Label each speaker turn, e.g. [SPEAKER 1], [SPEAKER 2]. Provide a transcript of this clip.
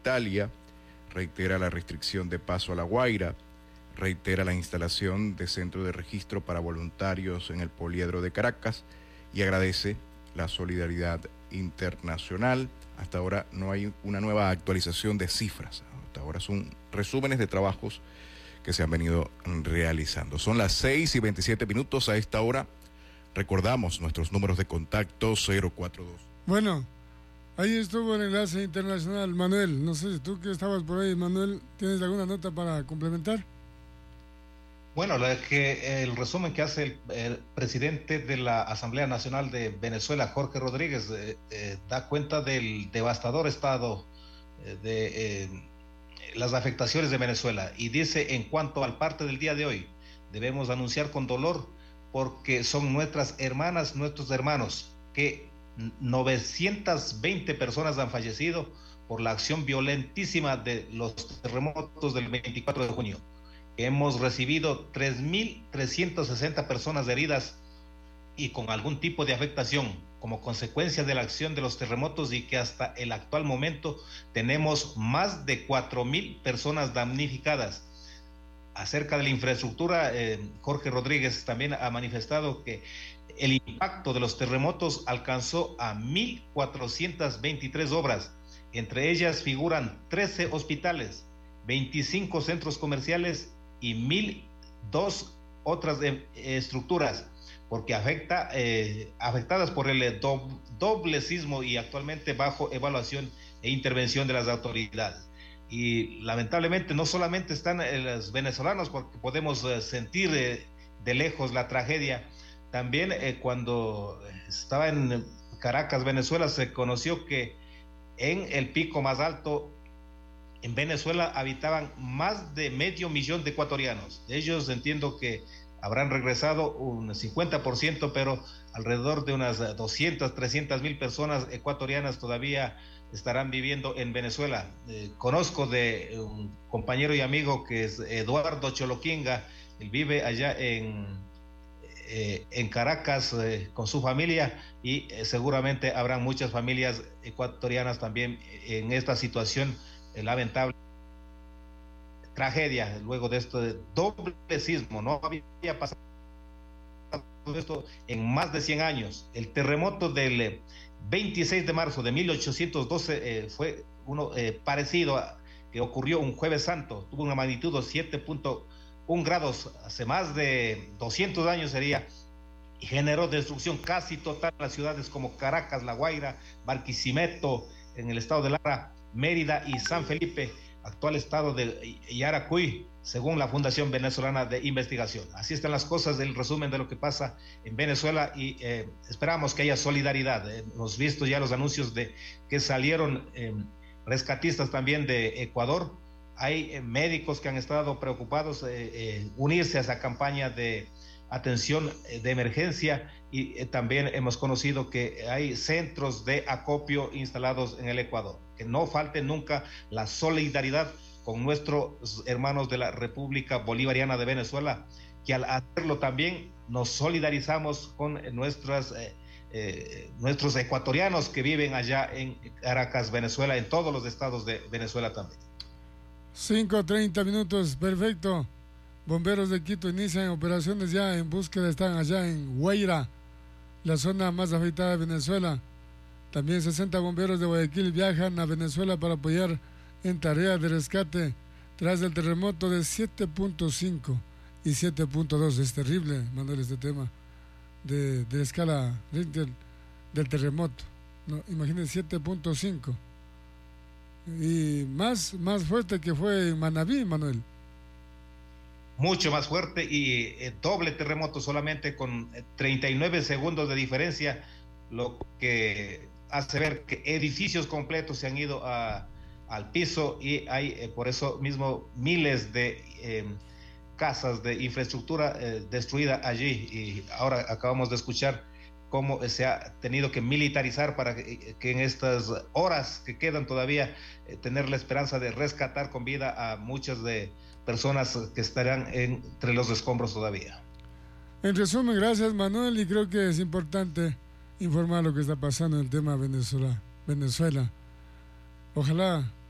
[SPEAKER 1] Italia, reitera la restricción de paso a La Guaira, reitera la instalación de centro de registro para voluntarios en el Poliedro de Caracas y agradece la solidaridad internacional. Hasta ahora no hay una nueva actualización de cifras, hasta ahora son resúmenes de trabajos que se han venido realizando. Son las 6:27 a esta hora. Recordamos nuestros números de contacto: 042.
[SPEAKER 2] Bueno, ahí estuvo el enlace internacional, Manuel. No sé si tú que estabas por ahí, Manuel, ¿tienes alguna nota para complementar?
[SPEAKER 3] Bueno, el resumen que hace el presidente de la Asamblea Nacional de Venezuela, Jorge Rodríguez, da cuenta del devastador estado de las afectaciones de Venezuela, y dice: en cuanto al parte del día de hoy, debemos anunciar con dolor, porque son nuestras hermanas, nuestros hermanos, que 920 personas han fallecido por la acción violentísima de los terremotos del 24 de junio. Hemos recibido 3.360 personas heridas y con algún tipo de afectación como consecuencia de la acción de los terremotos, y que hasta el actual momento tenemos más de 4.000 personas damnificadas. Acerca de la infraestructura, Jorge Rodríguez también ha manifestado que el impacto de los terremotos alcanzó a 1.423 obras. Entre ellas figuran 13 hospitales, 25 centros comerciales y 1.002 otras estructuras, porque afectadas por el doble sismo y actualmente bajo evaluación e intervención de las autoridades. Y lamentablemente no solamente están los venezolanos, porque podemos sentir de lejos la tragedia. También cuando estaba en Caracas, Venezuela, se conoció que en el pico más alto en Venezuela habitaban más de 500,000 de ecuatorianos. De ellos entiendo que habrán regresado un 50%, pero alrededor de unas 200, 300,000 personas ecuatorianas todavía estarán viviendo en Venezuela. Conozco de un compañero y amigo que es Eduardo Choloquinga. Él vive allá en Caracas con su familia, y seguramente habrán muchas familias ecuatorianas también en esta situación lamentable tragedia luego de esto de doble sismo. No había pasado esto en más de 100 años. El terremoto del 26 de marzo de 1812 fue uno parecido que ocurrió un Jueves Santo. Tuvo una magnitud de 7.1 grados hace más de 200 años sería, y generó destrucción casi total en las ciudades como Caracas, La Guaira, Barquisimeto, en el estado de Lara, Mérida y San Felipe, actual estado de Yaracuy, según la Fundación Venezolana de Investigación. Así están las cosas, el resumen de lo que pasa en Venezuela, y esperamos que haya solidaridad. Hemos visto ya los anuncios de que salieron rescatistas también de Ecuador. Hay médicos que han estado preocupados unirse a esa campaña de atención de emergencia, y también hemos conocido que hay centros de acopio instalados en el Ecuador. Que no falte nunca la solidaridad con nuestros hermanos de la República Bolivariana de Venezuela, que al hacerlo también nos solidarizamos con nuestros ecuatorianos que viven allá en Caracas, Venezuela, en todos los estados de Venezuela también.
[SPEAKER 2] 5:30, perfecto. Bomberos de Quito inician operaciones ya en búsqueda, están allá en Guaira, la zona más afectada de Venezuela. También 60 bomberos de Guayaquil viajan a Venezuela para apoyar en tareas de rescate tras el terremoto de 7.5 y 7.2. Es terrible, Manuel, este tema de escala del terremoto. No, imagínense 7.5 y más fuerte que fue en Manabí, Manuel.
[SPEAKER 3] Mucho más fuerte, y doble terremoto solamente con 39 segundos de diferencia, lo que hace ver que edificios completos se han ido al piso, y hay por eso mismo miles de casas de infraestructura destruida allí. Y ahora acabamos de escuchar cómo se ha tenido que militarizar para que en estas horas que quedan todavía tener la esperanza de rescatar con vida a muchas de personas que estarán entre los escombros todavía.
[SPEAKER 2] En resumen, gracias, Manuel, y creo que es importante informar lo que está pasando en el tema Venezuela. Ojalá